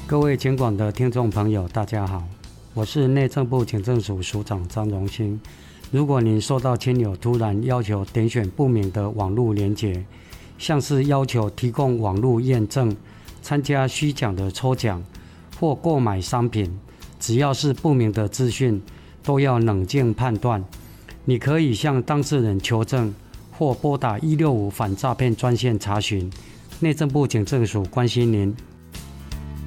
各位警广的听众朋友，大家好，我是内政部警政署署长张荣兴。如果您收到亲友突然要求点选不明的网络连结，像是要求提供网络验证、参加虚假的抽奖或购买商品，只要是不明的资讯，都要冷静判断。你可以向当事人求证，或拨打165反诈骗专线查询。内政部警政署关心您，